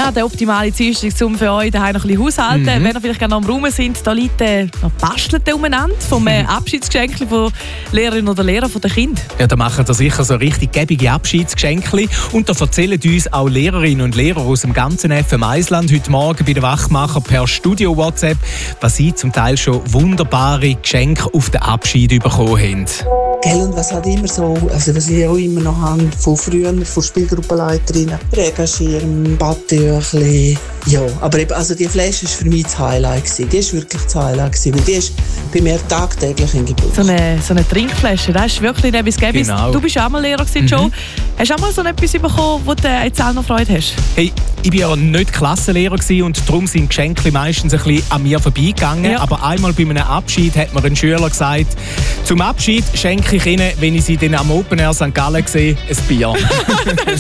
Ja, der optimale Dienstag, um für euch daheim noch ein bisschen haushalten. Wenn ihr vielleicht noch am Raum sind, da liegt noch Basteln umeinander vom Abschiedsgeschenk von Lehrerinnen oder Lehrer der Kinder. Ja, da machen da sicher so richtig gäbige Abschiedsgeschenke. Und da erzählen uns auch Lehrerinnen und Lehrer aus dem ganzen FM-Eisland heute Morgen bei den Wachmacher per Studio-WhatsApp, was sie zum Teil schon wunderbare Geschenke auf den Abschied bekommen haben. Gell, und was halt immer so, also was ich auch immer noch habe, von früher, von Spielgruppenleiterinnen, Regenschirm, Badtüchli, ja, aber eben, also die Flasche war für mich das Highlight gewesen. Die war wirklich das Highlight gewesen, weil die ist bei mir tagtäglich in Gebrauch. So eine Trinkflasche, das ist wirklich etwas Gäbis. Genau. Du bist auch mal Lehrer gewesen, Joe. Hast du auch mal so etwas bekommen, wo du jetzt auch noch Freude hast? Hey, ich war ja nicht Klassenlehrer gewesen und darum sind Geschenke meistens ein bisschen an mir vorbeigegangen. Ja. Aber einmal bei einem Abschied hat mir ein Schüler gesagt, zum Abschied schenke ich Ihnen, wenn ich Sie dann am Open Air St. Gallen sehe, ein Bier. Das